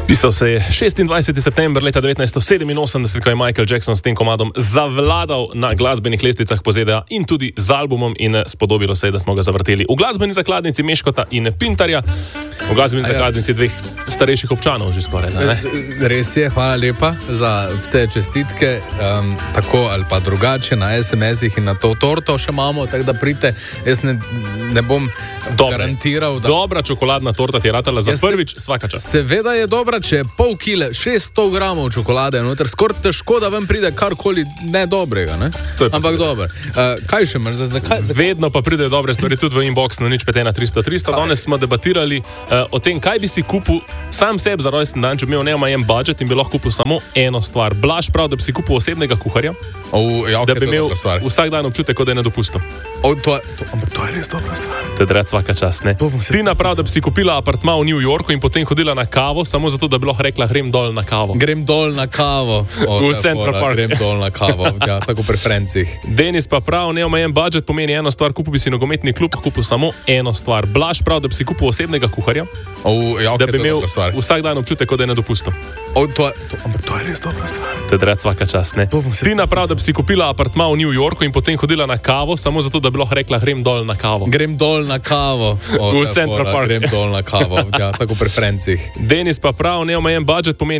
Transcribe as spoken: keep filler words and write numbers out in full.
Pisal se je šestindvajseti september leta devetnajststo sedeminosemdeset, ko je Michael Jackson s tem komadom zavladal na glasbenih lestvicah po Z D A in tudi z albumom, in spodobilo se je, da smo ga zavrteli v glasbeni zakladnici Meškota in Pintarja, v glasbeni zakladnici dveh starejših občanov že skoraj. Ne? Res je, hvala lepa za vse čestitke, um, tako ali pa drugače, na es em esih in na to torto še imamo, tako da pridite, jaz ne, ne bom Dobre. garantiral, da... Dobra čokoladna torta ti je ratala za jaz prvič, svaka čas. Seveda je dobra, če je pol kile, šeststo gramov čokolade noter, skoraj težko, da vam pride karkoli nedobrega, ne? Ampak dobro. Uh, kaj še mrz? Vedno pa pridejo dobre stvari tudi v inbox na nič pet ena tristo tristo. Danes smo debatirali uh, o tem, kaj bi si kupil sam sebi za rojsten dan, če bi imel neomejen budžet in bi lahko kupil samo eno stvar. Blaž prav, da bi si kupil osebnega kuharja, oh, ja, da bi imel vsak dan občutek, da je nedopustno. Oh, to, to, ampak to je res dobra stvar. Te dreč svaka čas, ne? Tina prav, da bi si kupila apartma v New Yorku in potem hodila na kavo, samo zato, da bi lahko rekla, grem dol na kavo. Grem dol na kavo. Oh, v Central Park. Grem dol na kavo, ja, tako pri Francih. Denis pa prav, neomejen budžet pomeni eno stvar, kupil bi si nogometni klub, kupil samo eno stvar. Blaž prav, da bi si kupil osebnega kuharja, oh, ja, da bi imel vsak dan občutek, da je nedopustno. Oh, to, to, ampak to je res dobra stvar. Te dreč svaka čas, ne? Tina prav, da bi si kupila apartma v New Yorku in potem hodila na kavo, samo zato, da bi lahko rekla, grem dol na kavo. Grem dol na kavo. Oh, v Central Park. Grem dol na kavo, ja, tako pri Francih. Denis pa prav, neomejen budžet pomeni